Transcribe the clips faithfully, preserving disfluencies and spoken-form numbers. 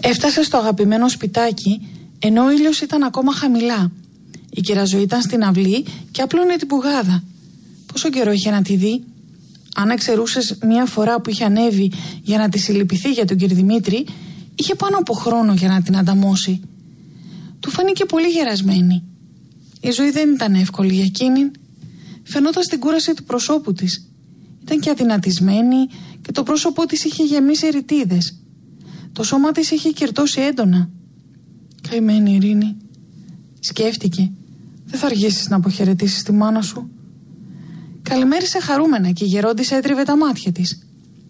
Έφτασε στο αγαπημένο σπιτάκι, ενώ ο ήλιος ήταν ακόμα χαμηλά. Η Κυραζωή ήταν στην αυλή και απλώνε την πουγάδα. Πόσο καιρό είχε να τη δει? Αν εξαιρούσες μία φορά που είχε ανέβει για να τη συλληπιθεί για τον κύριο Δημήτρη, είχε πάνω από χρόνο για να την ανταμώσει. Του φάνηκε πολύ γερασμένη. Η ζωή δεν ήταν εύκολη για εκείνη. Φαινόταν στην κούραση του προσώπου της. Ήταν και αδυνατισμένη και το πρόσωπό της είχε γεμίσει ρητίδες. Το σώμα της είχε κυρτώσει έντονα. Καημένη Ειρήνη. Σκέφτηκε. Δεν θα αργήσεις να αποχαιρετήσεις τη μάνα σου? Καλημέρισε χαρούμενα και η γερόντισσα έτριβε τα μάτια της.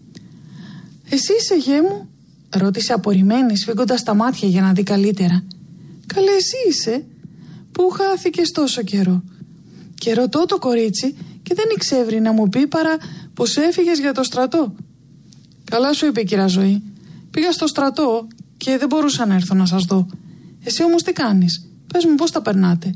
Εσύ είσαι, γέ μου? Ρώτησε απορριμμένη, σφίγγοντας τα μάτια για να δει καλύτερα. Καλέ, εσύ είσαι? Πού χάθηκες τόσο καιρό? Και ρωτώ το κορίτσι και δεν ήξερε να μου πει παρά πως έφυγες για το στρατό. Καλά σου είπε η Κυραζωή. Πήγα στο στρατό και δεν μπορούσα να έρθω να σας δω. Εσύ όμως τι κάνεις? Πες μου πώς τα περνάτε.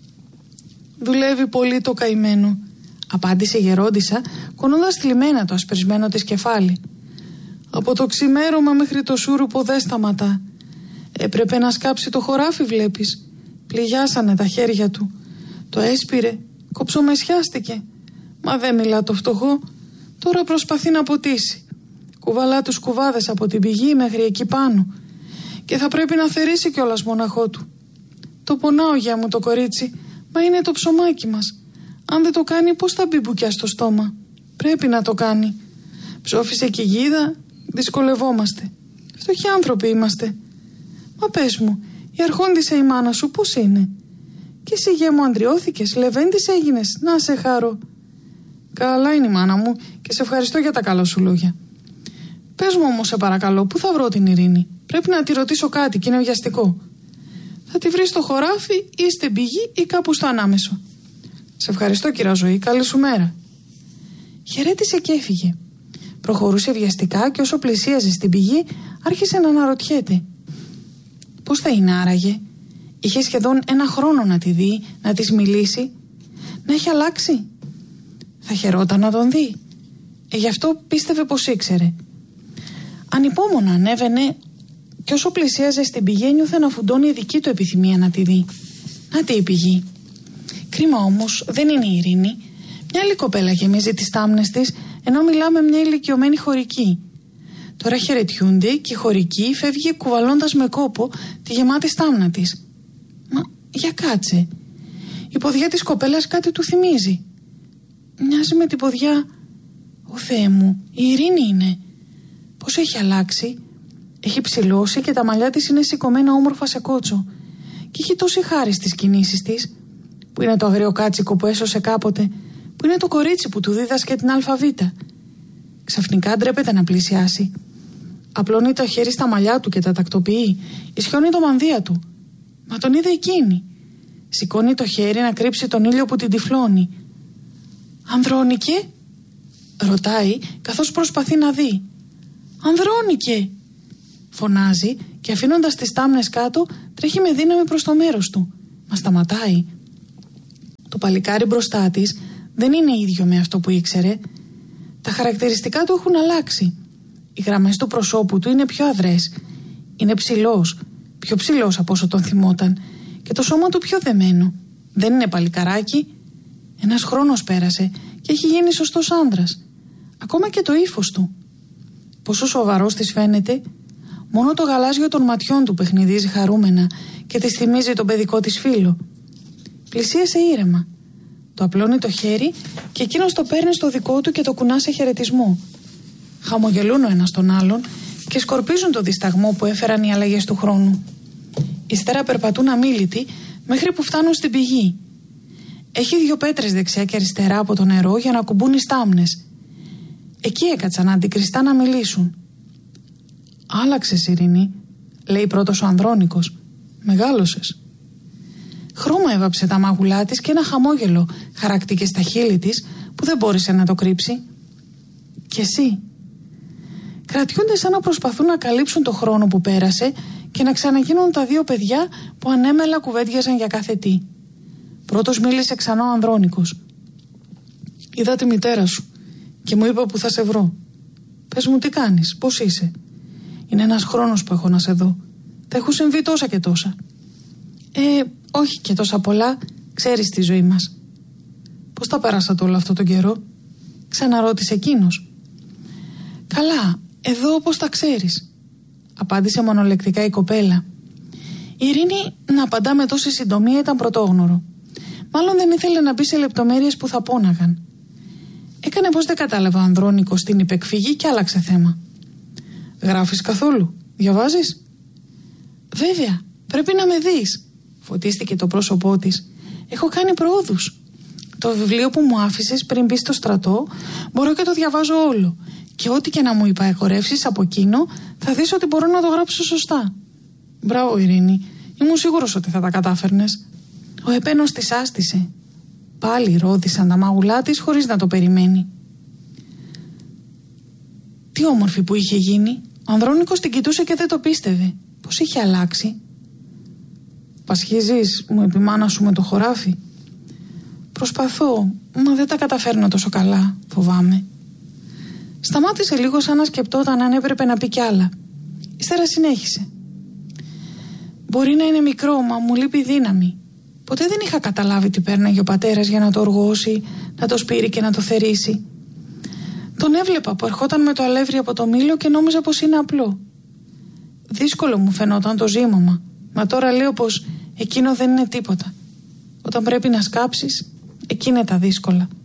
Δουλεύει πολύ το καημένο, απάντησε η γερόντισσα, κουνώντας θλιμμένα το ασπρισμένο της κεφάλι. Από το ξημέρωμα μέχρι το σούρουπο δεν σταματά. Έπρεπε να σκάψει το χωράφι, βλέπεις. Πληγιάσανε τα χέρια του. Το έσπηρε, κοψομεσιάστηκε. Μα δεν μιλά το φτωχό. Τώρα προσπαθεί να ποτίσει. Κουβαλά τους κουβάδες από την πηγή μέχρι εκεί πάνω. Και θα πρέπει να θερήσει κιόλας μοναχό του. Το πονάω, γεια μου, το κορίτσι. Μα είναι το ψωμάκι μας. Αν δεν το κάνει, πώς θα μπει μπουκιά στο στόμα? Πρέπει να το κάνει. Ψόφισε και γίδα, δυσκολευόμαστε. Φτωχοί άνθρωποι είμαστε. Μα πες μου, η αρχόντισσα η μάνα σου πώς είναι? Και εσύ, γέ μου, αντριώθηκες, λεβέντης έγινες, να σε χαρώ. Καλά είναι η μάνα μου και σε ευχαριστώ για τα καλά σου λόγια. Πες μου όμως, σε παρακαλώ, πού θα βρω την Ειρήνη? Πρέπει να τη ρωτήσω κάτι και είναι βιαστικό. Θα τη βρεις στο χωράφι ή στην πηγή ή κάπου στο ανάμεσο. Σε ευχαριστώ, Κυραζωή, καλή σου μέρα. Χαιρέτησε και έφυγε. Προχωρούσε βιαστικά και όσο πλησίαζε στην πηγή άρχισε να αναρωτιέται. Πώς θα είναι άραγε? Είχε σχεδόν ένα χρόνο να τη δει, να της μιλήσει. Να έχει αλλάξει? Θα χαιρόταν να τον δει. Ε, γι' αυτό πίστευε πως ήξερε. Ανυπόμονα ανέβαινε και όσο πλησίαζε στην πηγή ένιωθε να φουντώνει η δική του επιθυμία να τη δει. Να τι η πηγή. Κρίμα όμως, δεν είναι η Ειρήνη. Μια άλλη κοπέλα γεμίζει τις τάμνες της, ενώ μιλάμε μια ηλικιωμένη χωρική. Τώρα χαιρετιούνται και η χωρική φεύγει κουβαλώντας με κόπο τη γεμάτη στάμνα της. Μα για κάτσε. Η ποδιά της κοπέλας κάτι του θυμίζει. Μοιάζει με την ποδιά. Ω Θεέ μου, η Ειρήνη είναι. Πώς έχει αλλάξει? Έχει ψηλώσει και τα μαλλιά της είναι σηκωμένα όμορφα σε κότσο. Και έχει τόση χάρη στις κινήσεις της. Που είναι το αγριοκάτσικο που έσωσε κάποτε, που είναι το κορίτσι που του δίδασκε την αλφαβήτα. Ξαφνικά ντρέπεται να πλησιάσει. Απλώνει το χέρι στα μαλλιά του και τα τακτοποιεί. Ισιώνει το μανδύα του. Μα τον είδε εκείνη. Σηκώνει το χέρι να κρύψει τον ήλιο που την τυφλώνει. «Ανδρώνικε?» ρωτάει καθώς προσπαθεί να δει. «Ανδρώνικε!» φωνάζει και αφήνοντας τις τάμνες κάτω τρέχει με δύναμη προς το μέρος του. Μα σταματάει. Το παλικάρι μπροστά της δεν είναι ίδιο με αυτό που ήξερε. Τα χαρακτηριστικά του έχουν αλλάξει. Οι γραμμές του προσώπου του είναι πιο αδρές. Είναι ψηλός, πιο ψηλός από όσο τον θυμόταν. Και το σώμα του πιο δεμένο. Δεν είναι παλικαράκι. Ένας χρόνος πέρασε και έχει γίνει σωστός άντρας. Ακόμα και το ύφος του. Πόσο σοβαρός της φαίνεται. Μόνο το γαλάζιο των ματιών του παιχνιδίζει χαρούμενα και της θυμίζει τον παιδικό της φίλο. Πλησίασε ήρεμα. Το απλώνει το χέρι και εκείνος το παίρνει στο δικό του και το κουνά σε χαιρετισμό. Χαμογελούν ο ένας τον άλλον και σκορπίζουν το δισταγμό που έφεραν οι αλλαγές του χρόνου. Ύστερα περπατούν αμίλητοι μέχρι που φτάνουν στην πηγή. Έχει δύο πέτρες δεξιά και αριστερά από το νερό για να κουμπούν οι στάμνες. Εκεί έκατσαν αντικριστά να μιλήσουν. «Άλλαξες, Ειρήνη», λέει πρώτος ο Ανδρώνικος. «Μεγάλωσες». Χρώμα έβαψε τα μάγουλά της και ένα χαμόγελο χαρακτήκε στα χείλη της που δεν μπόρεσε να το κρύψει. «Και εσύ?» Κρατιούνται σαν να προσπαθούν να καλύψουν το χρόνο που πέρασε και να ξαναγίνουν τα δύο παιδιά που ανέμελα κουβέντιαζαν για κάθε τι. Πρώτος μίλησε ξανά ο Ανδρώνικος. «Είδα τη μητέρα σου και μου είπε που θα σε βρω. Πες μου τι κάνεις, πώς είσαι?» Είναι ένας χρόνος που έχω να σε δω. Θα έχουν συμβεί τόσα και τόσα. Ε, όχι και τόσα πολλά, ξέρεις τη ζωή μας. Πώς τα πέρασατε όλο αυτό τον καιρό? Ξαναρώτησε εκείνος. Καλά, εδώ πώς τα ξέρεις? Απάντησε μονολεκτικά η κοπέλα. Η Ειρήνη να απαντά με τόση συντομία ήταν πρωτόγνωρο. Μάλλον δεν ήθελε να μπει σε λεπτομέρειες που θα πόναγαν. Έκανε πως δεν κατάλαβε ο Ανδρώνικος την υπεκφυγή και άλλαξε θέμα. Γράφεις καθόλου? Διαβάζεις? Βέβαια, πρέπει να με δεις. Φωτίστηκε το πρόσωπό της. Έχω κάνει προόδους. Το βιβλίο που μου άφησες πριν μπει στο στρατό μπορώ και το διαβάζω όλο. Και ό,τι και να μου υπαγορεύσεις από εκείνο θα δεις ότι μπορώ να το γράψω σωστά. Μπράβο Ειρήνη, ήμουν σίγουρος ότι θα τα κατάφερνες. Ο επένος της άστησε. Πάλι ρόδισαν τα μάγουλά της χωρίς να το περιμένει. Τι όμορφη που είχε γίνει. Ο Ανδρώνικος την κοιτούσε και δεν το πίστευε. Πώς είχε αλλάξει. Πασχίζεις, μου επιμάνα σου με το χωράφι? Προσπαθώ, μα δεν τα καταφέρνω τόσο καλά, φοβάμαι. Σταμάτησε λίγο σαν να σκεπτόταν αν έπρεπε να πει κι άλλα. Ύστερα συνέχισε. Μπορεί να είναι μικρό, μα μου λείπει δύναμη. Ποτέ δεν είχα καταλάβει τι πέρναγε ο πατέρας για να το οργώσει, να το σπείρει και να το θερήσει. Τον έβλεπα που ερχόταν με το αλεύρι από το μήλο και νόμιζα πως είναι απλό. Δύσκολο μου φαινόταν το ζύμωμα, μα τώρα λέω πως εκείνο δεν είναι τίποτα. Όταν πρέπει να σκάψεις, εκεί είναι τα δύσκολα.